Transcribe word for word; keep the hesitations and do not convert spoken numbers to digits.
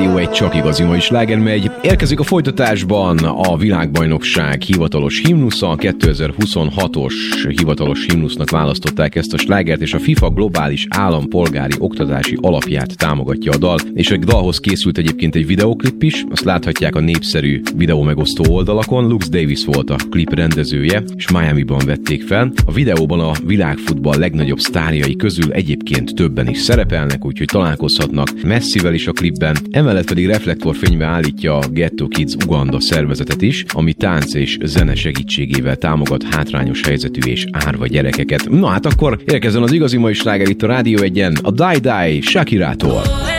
Rádió egy csak igazi mai sláger megy. Érkezik a folytatásban a világbajnokság hivatalos himnusza. kétezer-huszonhatos hivatalos himnusznak választották ezt a slágert, és a FIFA globális állampolgári oktatási alapját támogatja a dal. És a dalhoz készült egyébként egy videóklip is, azt láthatják a népszerű videó megosztó oldalakon. Lux Davis volt a klip rendezője, és Miamiban vették fel. A videóban a világfutball legnagyobb sztárjai közül egyébként többen is szerepelnek, úgyhogy találkozhatnak Messivel is a klipben. Emellett pedig reflektorfénybe állítja a Ghetto Kids Uganda szervezetet is, ami tánc és zene segítségével támogat hátrányos helyzetű és árva gyerekeket. Na hát akkor érkezzen az igazi mai sláger itt a Rádió egyen, a Die Die Shakirától.